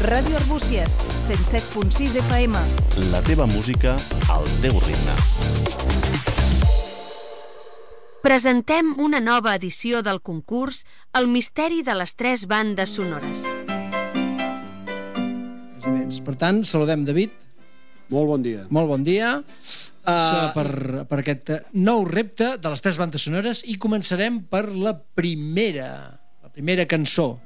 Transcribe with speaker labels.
Speaker 1: Ràdio Arbúcies, 107.6 FM.
Speaker 2: La teva música al teu ritme.
Speaker 3: Presentem una nova edició del concurs El misteri de les 3 bandes sonores.
Speaker 4: Per tant, saludem David.
Speaker 5: Molt bon dia.
Speaker 4: Molt bon dia per aquest nou repte de les 3 bandes sonores i començarem per la primera cançó.